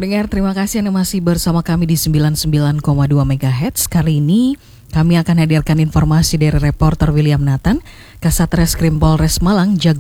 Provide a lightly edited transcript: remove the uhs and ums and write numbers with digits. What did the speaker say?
Pendengar, terima kasih Anda masih bersama kami di 99,2 MHz. Kali ini kami akan hadirkan informasi dari reporter William Nathan, Kasat Reskrim Polres Malang,